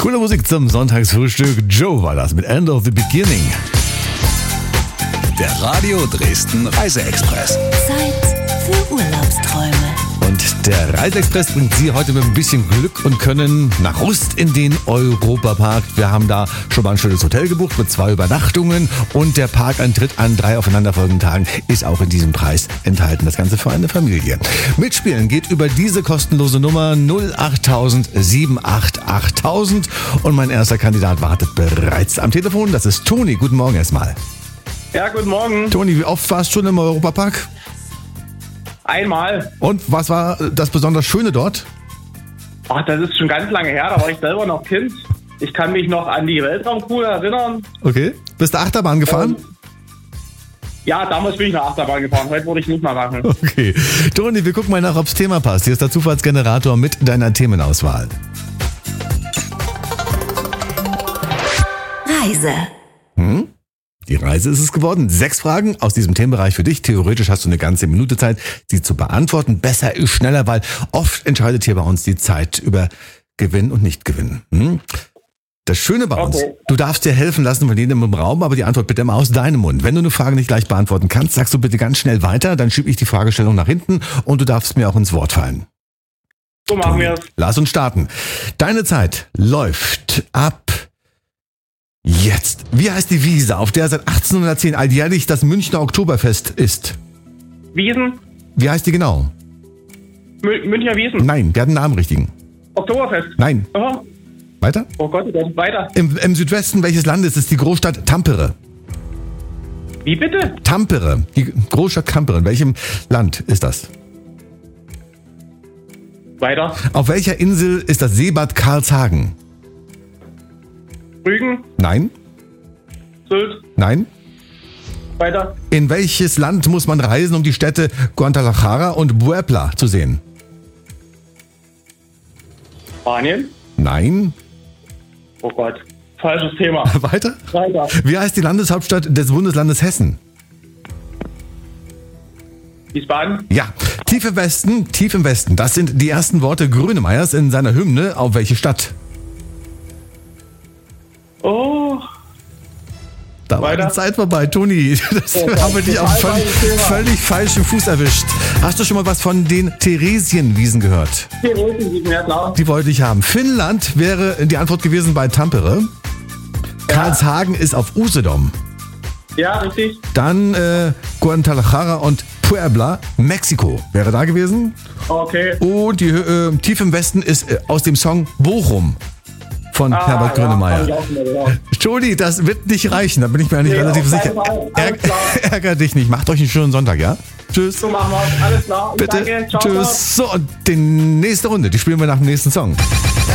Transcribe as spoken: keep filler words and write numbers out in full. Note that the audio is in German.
Coole Musik zum Sonntagsfrühstück. Joe war das mit End of the Beginning. Der Radio Dresden Reiseexpress. Zeit für Urlaubsträume. Und der Reiseexpress bringt Sie heute mit ein bisschen Glück und Können nach Rust in den Europapark. Wir haben da schon mal ein schönes Hotel gebucht mit zwei Übernachtungen und der Parkeintritt an drei aufeinanderfolgenden Tagen ist auch in diesem Preis enthalten. Das Ganze für eine Familie. Mitspielen geht über diese kostenlose Nummer null acht null null sieben acht acht null null und mein erster Kandidat wartet bereits am Telefon. Das ist Toni. Guten Morgen erstmal. Ja, guten Morgen. Toni, wie oft warst du schon im Europapark? Einmal. Und was war das besonders Schöne dort? Ach, das ist schon ganz lange her, da war ich selber noch Kind. Ich kann mich noch an die Weltraumkuhle erinnern. Okay. Bist du Achterbahn gefahren? Ähm, ja, damals bin ich nach Achterbahn gefahren, heute würde ich nicht mal machen. Okay. Toni, wir gucken mal nach, ob's Thema passt. Hier ist der Zufallsgenerator mit deiner Themenauswahl. Reise. Hm? Die Reise ist es geworden. Sechs Fragen aus diesem Themenbereich für dich. Theoretisch hast du eine ganze Minute Zeit, sie zu beantworten. Besser ist schneller, weil oft entscheidet hier bei uns die Zeit über Gewinn und Nicht-Gewinn. Hm? Das Schöne bei uns, Okay. du darfst dir helfen lassen von jedem im Raum, aber die Antwort bitte immer aus deinem Mund. Wenn du eine Frage nicht gleich beantworten kannst, sagst du bitte ganz schnell weiter, dann schiebe ich die Fragestellung nach hinten und du darfst mir auch ins Wort fallen. So machen wir es. Lass uns starten. Deine Zeit läuft ab jetzt. Wie heißt die Wiese, auf der seit achtzehnhundertzehn alljährlich das Münchner Oktoberfest ist? Wiesen? Wie heißt die genau? Mü- Münchner Wiesen? Nein, der hat einen Namen richtigen. Oktoberfest? Nein. Aha. Weiter? Oh Gott, dann weiter. Im, Im Südwesten welches Landes ist die Großstadt Tampere? Wie bitte? Tampere. Die Großstadt Tampere. In welchem Land ist das? Weiter. Auf welcher Insel ist das Seebad Karlshagen? Rügen? Nein. Sylt? Nein. Weiter. In welches Land muss man reisen, um die Städte Guadalajara und Puebla zu sehen? Spanien? Nein. Oh Gott. Falsches Thema. Weiter? Weiter. Wie heißt die Landeshauptstadt des Bundeslandes Hessen? Wiesbaden? Ja, tief im Westen, tief im Westen. Das sind die ersten Worte Grönemeyers in seiner Hymne. Auf welche Stadt? Oh. Da war Weiter. die Zeit vorbei, Toni. Das Oh, haben wir dich auf total völlig, falsches Thema. völlig falschen Fuß erwischt. Hast du schon mal was von den Theresienwiesen gehört? Hier unten sieht man ja klar. Die wollte ich haben. Finnland wäre die Antwort gewesen bei Tampere. Karlshagen ist auf Usedom. Ja, richtig. Dann äh, Guadalajara und Puebla, Mexiko wäre da gewesen. Okay. Und die äh, tief im Westen ist äh, aus dem Song Bochum von Ah, Herbert ja, Grönemeyer. hab ich auch schon mal gehört. Entschuldi, das wird nicht reichen, da bin ich mir nicht Nee, relativ auf sicher. keinen Fall. Ärg Alles klar. ärger dich nicht, macht euch einen schönen Sonntag, ja? Tschüss. So machen wir es. Alles klar. Bitte. Danke. Ciao, Tschüss. So, und die nächste Runde, die spielen wir nach dem nächsten Song.